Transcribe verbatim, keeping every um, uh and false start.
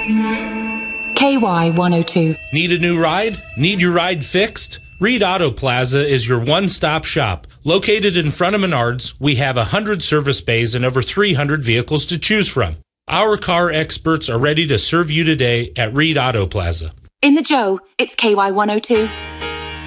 K Y one oh two. Need a new ride? Need your ride fixed? Reed Auto Plaza is your one-stop shop. Located in front of Menards, we have one hundred service bays and over three hundred vehicles to choose from. Our car experts are ready to serve you today at Reed Auto Plaza. In the Joe, it's K Y one oh two.